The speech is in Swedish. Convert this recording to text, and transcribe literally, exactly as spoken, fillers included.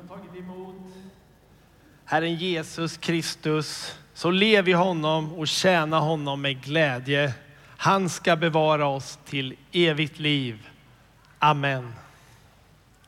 tagit emot Herren Jesus Kristus, så lev i honom och tjäna honom med glädje. Han ska bevara oss till evigt liv. Amen.